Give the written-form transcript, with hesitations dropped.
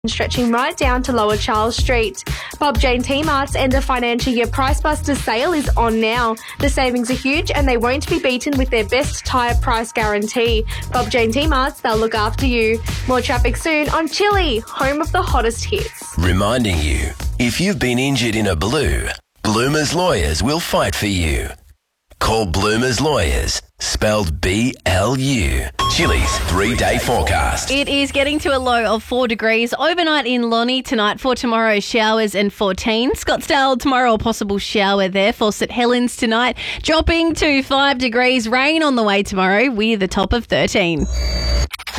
stretching right down to Lower Charles Street. Bob Jane T-Mart's end of financial year Price Buster sale is on now. The savings are huge and they won't be beaten with their best tyre price guarantee. Bob Jane T-Mart's, they'll look after you. More traffic soon on Chili, home of the hottest hits. Reminding you, if you've been injured in a blue, Bloomers Lawyers will fight for you. Call Bloomers Lawyers, spelled B-L-U. Chili's 3-day forecast. It is getting to a low of 4 degrees overnight in Lonnie tonight. For tomorrow, showers and 14. Scottsdale tomorrow, a possible shower there. For St Helens tonight, dropping to 5 degrees. Rain on the way tomorrow with a top of 13.